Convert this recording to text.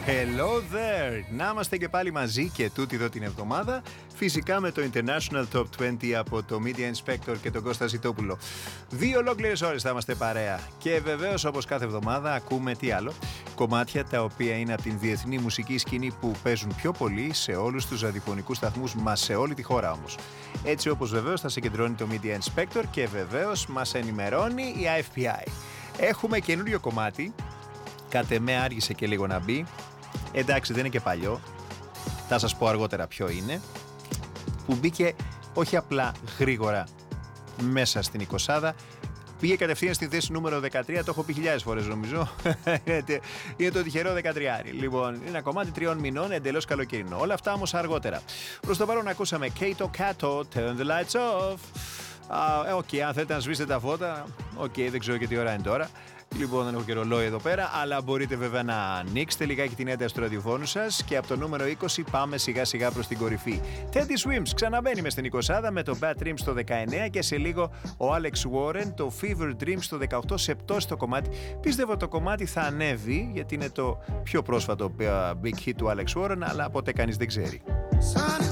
Hello there! Να είμαστε και πάλι μαζί και τούτη εδώ την εβδομάδα. Φυσικά με το International Top 20 από το Media Inspector και τον Κώστα Ζητόπουλο. 2 ολόκληρες ώρες θα είμαστε παρέα. Και βεβαίως, όπως κάθε εβδομάδα, ακούμε τι άλλο. Κομμάτια τα οποία είναι από την διεθνή μουσική σκηνή που παίζουν πιο πολύ σε όλους τους ραδιοφωνικούς σταθμούς μας, σε όλη τη χώρα όμως. Έτσι όπως βεβαίως θα συγκεντρώνει το Media Inspector και βεβαίως μας ενημερώνει η IFPI. Έχουμε καινούριο κομμάτι. Κατ' εμέ άργησε και λίγο να μπει. Εντάξει, δεν είναι και παλιό. Θα σας πω αργότερα ποιο είναι. Που μπήκε όχι απλά γρήγορα μέσα στην 20. Πήγε κατευθείαν στη θέση νούμερο 13. Το έχω πει χιλιάδες φορές νομίζω. Είναι το τυχερό 13. Λοιπόν, είναι ένα κομμάτι 3 μηνών, εντελώς καλοκαιρινό. Όλα αυτά όμως αργότερα. Προς το παρόν ακούσαμε Kato Kato, Turn the Lights Off. Αν θέλετε να σβήσετε τα φώτα, δεν ξέρω και τι ώρα είναι τώρα. Λοιπόν, δεν έχω και ρολόι εδώ πέρα, αλλά μπορείτε βέβαια να ανοίξετε λιγάκι την ένταση του ραδιοφώνου σας και από το νούμερο 20 πάμε σιγά σιγά προς την κορυφή. Teddy Swims ξαναμπαίνει μες στην 20 με το Bad Dreams στο 19 και σε λίγο ο Alex Warren το Fever Dreams στο 18 σε πτώση το κομμάτι. Πίστευω το κομμάτι θα ανέβει γιατί είναι το πιο πρόσφατο big hit του Alex Warren, αλλά ποτέ κανείς δεν ξέρει.